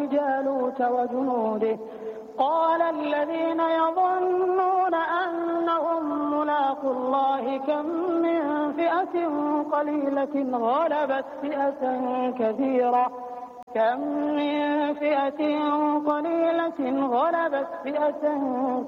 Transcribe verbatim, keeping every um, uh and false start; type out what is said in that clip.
جالوت وجنوده قال الذين يظنون أنهم ملاقو الله كم من فئة قليلة غلبت فئة كثيرة كم من فئة قليلة غلبت فئة